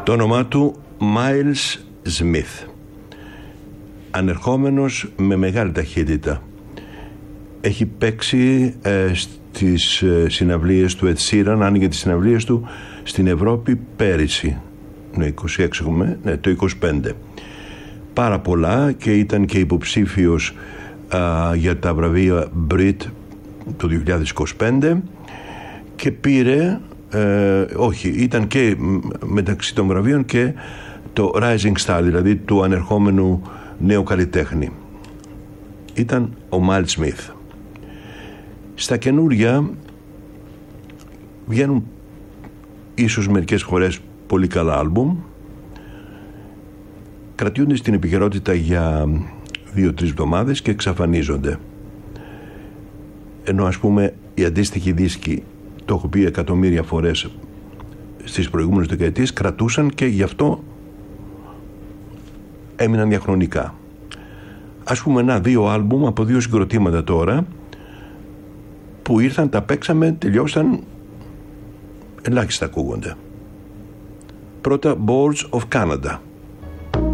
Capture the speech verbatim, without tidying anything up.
Το όνομά του Miles Smith. Ανερχόμενος με μεγάλη ταχύτητα. Έχει παίξει ε, στις ε, συναυλίες του Ed Sheeran, άνοιγε τις συναυλίες του στην Ευρώπη πέρυσι. Ναι, είκοσι έξι έχουμε, ναι, το είκοσι πέντε. Πάρα πολλά, και ήταν και υποψήφιος α, για τα βραβεία Brit το δύο χιλιάδες είκοσι πέντε και πήρε, ε, όχι, ήταν και μεταξύ των βραβείων και το Rising Star, δηλαδή του ανερχόμενου νέου καλλιτέχνη. Ήταν ο Miles Smith. Στα καινούρια βγαίνουν ίσως μερικές φορές πολύ καλά άλμπουμ, κρατιούνται στην επικαιρότητα για δύο-τρεις εβδομάδες και εξαφανίζονται. Ενώ ας πούμε οι αντίστοιχοι δίσκοι, το έχω πει εκατομμύρια φορές στις προηγούμενες δεκαετίες, κρατούσαν και γι' αυτό έμειναν διαχρονικά. Ας πούμε ένα-δύο άλμπουμ από δύο συγκροτήματα τώρα που ήρθαν, τα παίξαμε, τελειώσαν, ελάχιστα ακούγονται. Πρώτα, Boards of Canada.